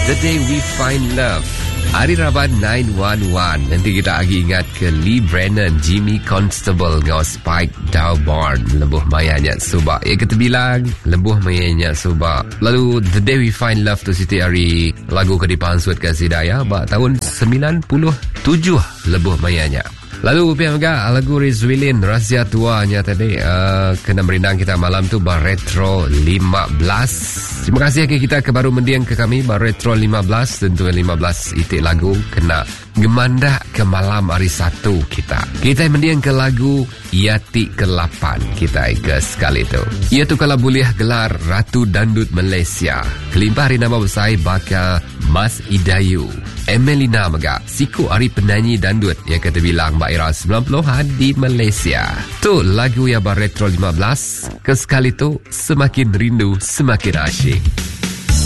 The Day We Find Love. Hari Raban 911. Nanti kita lagi ingat ke Lee Brennan, Jimmy Constable ngau Spike Dawbarn lebuh mayanya subak. Ya kita bilang lebuh mayanya subak. Lalu The Day We Find Love tu siti hari lagu kedipahan suat kasih daya ba tahun 97 lebuh mayanya. Lalu pihak juga lagu Rizwilin Rahsia Tuanya tadi kena merindang kita malam tu bar Retro 15. Terima kasih ke kita ke baru mendiang ke kami bar Retro 15. Tentu 15 itik lagu kena gemanda ke malam hari Sabtu kita. Kita mendiang ke lagu Yati ke-8 kita ke sekali tu. Ia tu kalau boleh gelar Ratu Dandut Malaysia. Kelimpah hari nama besar baka Mas Idayu. Emelina Mega, siku hari penyanyi dandut yang kata bilang Mbak Ira 90-an di Malaysia. Tu lagu yang bar Retro 15. Ke sekali tu semakin rindu, semakin asyik.